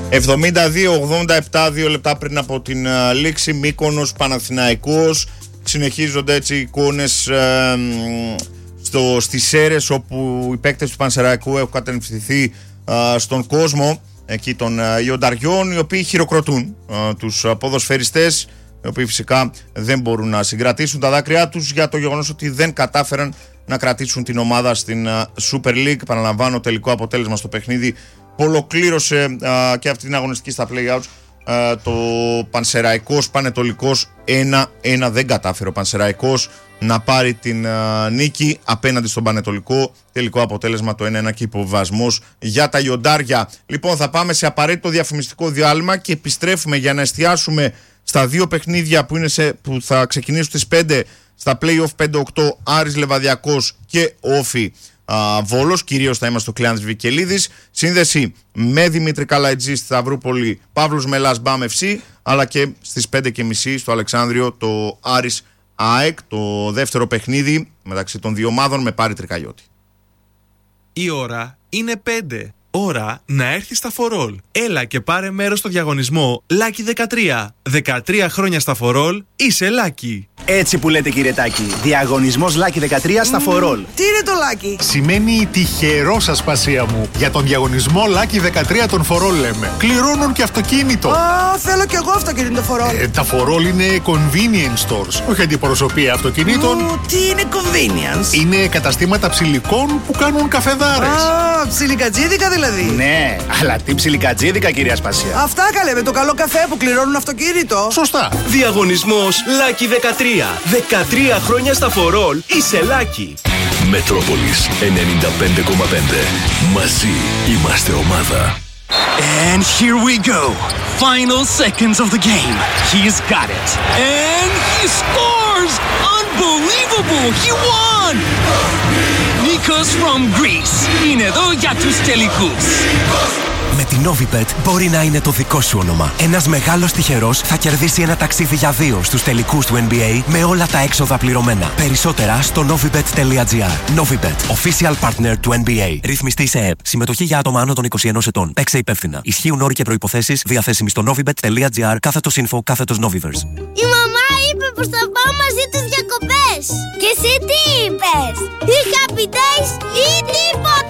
72-87, 2 λεπτά πριν από την λήξη. Μύκονος, Παναθηναϊκός. Συνεχίζονται έτσι οι εικόνες στις Σέρρες, όπου οι παίκτες του Πανσεραϊκού έχουν κατευθυνθεί στον κόσμο εκεί των Ιονταριών, οι οποίοι χειροκροτούν τους ποδοσφαιριστές, οι οποίοι φυσικά δεν μπορούν να συγκρατήσουν τα δάκρυά τους για το γεγονός ότι δεν κατάφεραν να κρατήσουν την ομάδα στην Super League. Παραλαμβάνω, τελικό αποτέλεσμα στο παιχνίδι που ολοκλήρωσε και αυτή την αγωνιστική στα play-outs. Το Πανσεραϊκός Πανετολικός 1-1. Δεν κατάφερε ο Πανσεραϊκός να πάρει την νίκη απέναντι στον Πανετολικό. Τελικό αποτέλεσμα το 1-1 και υποβασμός για τα Ιοντάρια. Λοιπόν, θα πάμε σε απαραίτητο διαφημιστικό διάλειμμα και επιστρέφουμε για να εστιάσουμε στα δύο παιχνίδια που θα ξεκινήσουν στις 5 στα play-off 5-8, Άρης Λεβαδιακός και Όφι Βόλος. Κυρίως θα είμαστε στο Κλεάνθης Βικελίδης. Σύνδεση με Δημήτρη Καλαϊτζή στη Σταυρούπολη, Παύλος Μελάς Μπαμ FC, αλλά και στις 5.30 στο Αλεξάνδριο το Άρης ΑΕΚ, το δεύτερο παιχνίδι μεταξύ των δύο ομάδων με Πάρη Τρικαλιώτη. Η ώρα είναι 5. Ώρα να έρθεις στα For All. Έλα και πάρε μέρος στο διαγωνισμό Lucky 13. 13 χρόνια στα For All, είσαι Lucky. Έτσι που λέτε, κύριε Τάκη. Διαγωνισμός Lucky 13 στα For All. Τι είναι το Lucky? Σημαίνει τυχερό, Ασπασία μου. Για τον διαγωνισμό Lucky 13 των For All λέμε. Κληρώνουν και αυτοκίνητο. Θέλω κι εγώ αυτοκίνητο For All. Τα For All είναι convenience stores, όχι αντιπροσωπεία αυτοκινήτων. Τι είναι convenience? Είναι καταστήματα ψηλικών που κάνουν καφεδάρες. Ψιλικατζίδικα δηλαδή. Ναι, αλλά τι ψιλικατζίδικα, κυρία Ασπασία. Αυτά καλέ, με το καλό καφέ που κληρώνουν αυτοκίνητο. Σωστά. Διαγωνισμός Lucky 13. 13 χρόνια στα For All, είσαι Lucky. Μετρόπολης 95,5. Μαζί είμαστε ομάδα. And here we go. Final seconds of the game. He's got it. And he scores! Unbelievable! He won! Nikos from Greece. Είναι εδώ για τους τελικούς. Με την Novibet μπορεί να είναι το δικό σου όνομα. Ένας μεγάλος τυχερός θα κερδίσει ένα ταξίδι για 2 στους τελικούς του NBA με όλα τα έξοδα πληρωμένα. Περισσότερα στο novibet.gr. Novibet, official partner του NBA. Ρυθμιστή σε ΕΕΠ. Συμμετοχή για άτομα άνω των 21 ετών. Παίξε υπεύθυνα. Ισχύουν όροι και προϋποθέσεις διαθέσιμοι στο novibet.gr/info/Noviverse. Η μαμά είπε πως θα πάω μαζί τους διακοπές. Και εσύ τι είπες? Ή happy days ή τίποτα.